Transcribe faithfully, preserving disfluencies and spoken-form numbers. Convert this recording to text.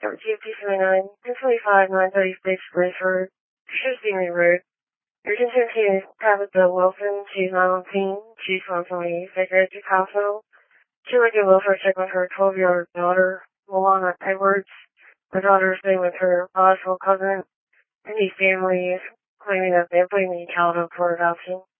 thirteen two seventy-nine, ten twenty-five, nine thirty-six, Bridgeford. She's being rude. You're contacting Tabitha Wilson. She's nineteen. She's from the Psychiatric Hospital. She would do welfare check with her twelve-year-old daughter, Milana Edwards. Her daughter is staying with her biological cousin, and the family is claiming that they're putting the child up for adoption.